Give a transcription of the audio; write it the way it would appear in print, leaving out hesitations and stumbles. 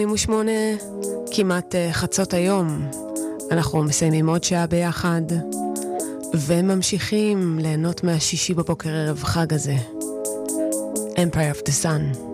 8 כמעט חצות היום. אנחנו מסיימים עוד שעה ביחד וממשיכים ליהנות מהשישי בבוקר ערב חג הזה. Empire of the Sun.